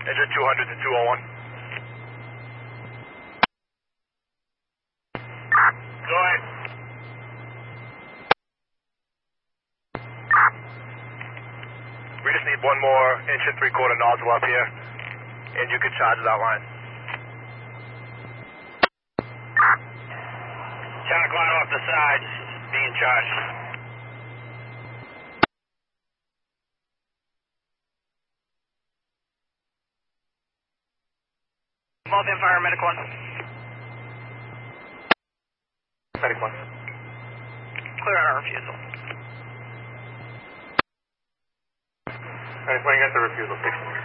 Engine 200 to 201. Go ahead. We just need one more 1 3/4 nozzle up here, and you can charge that line. Sonic line off the sides, being charged. Multi fire, medic 1. Medic 1. Clear on our refusal. Medic 1, you got the refusal. 6.